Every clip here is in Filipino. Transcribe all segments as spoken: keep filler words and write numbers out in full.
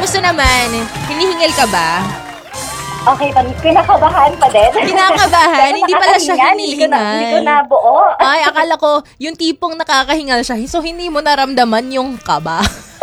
kamusta naman? Hinihingal ka ba? Okay, pan- kinakabahan pa din. Kinakabahan? Hindi pala siya Hindi ko, na, hindi ko hinihingal. nabuo. Ay, akala ko yung tipong nakakahingal siya. So, hindi mo naramdaman yung kaba.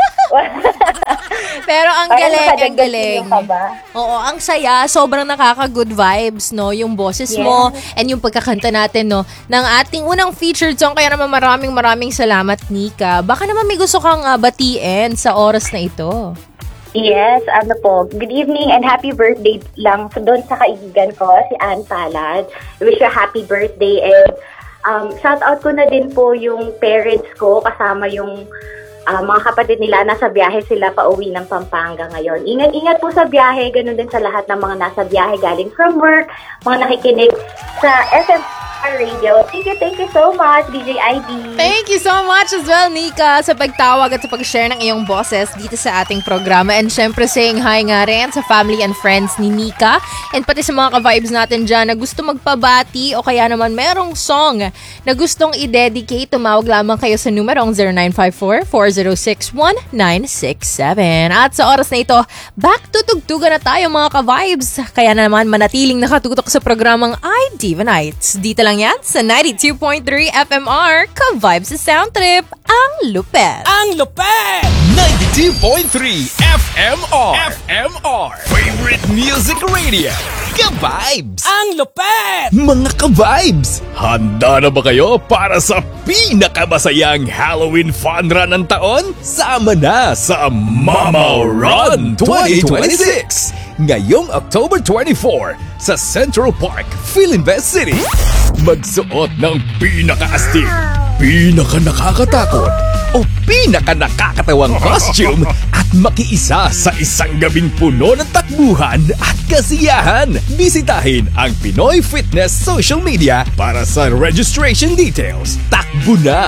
Pero ang Parang galing, ang nakadagdag galing. yung kaba. Oo, ang saya. Sobrang nakaka-good vibes, no? Yung boses mo and yung pagkakanta natin, no? Ng ating unang featured song. Kaya naman maraming maraming salamat, Nika. Baka naman may gusto kang uh, batiin sa oras na ito. Yes, ano po, good evening and happy birthday lang doon sa kaibigan ko, si Ann Palad. I wish you a happy birthday and um, shout out ko na din po yung parents ko kasama yung uh, mga kapatid nila. Nasa biyahe sila pa uwi ng Pampanga ngayon. Ingat-ingat po sa biyahe, ganun din sa lahat ng mga nasa biyahe galing from work, mga nakikinig sa S M Radio. Thank you, thank you so much, D J I D. Thank you so much as well, Nika, sa pagtawag at sa pag-share ng iyong boses dito sa ating programa. And syempre, saying hi nga rin sa family and friends ni Nika and pati sa mga ka-vibes natin dyan na gusto magpabati o kaya naman merong song na gustong i-dedicate. Tumawag lamang kayo sa numerong zero nine five four, four zero six, one nine six seven. At sa oras na ito, back to tugtugan na tayo mga ka-vibes. Kaya naman manatiling nakatutok sa programang I Diva Nights. Dito lang yan sa ninety-two point three F M R, ka-vibes sa Sound Trip, ang lupet. Ang lupet! ninety-two point three F M R. F M R. Favorite Music Radio. Ka-vibes! Ang lupet! Mga ka-vibes! Handa na ba kayo para sa pinakamasayang Halloween fun run ng taon? Sama na sa Mama Run twenty twenty-six! Ngayong October twenty-fourth sa Central Park, Philinvest City. Magsuot ng pinaka-astig, pinaka-nakakatakot, o pinaka-nakakatawang costume at makiisa sa isang gabing puno ng takbuhan at kasiyahan. Bisitahin ang Pinoy Fitness social media para sa registration details. Takbo na!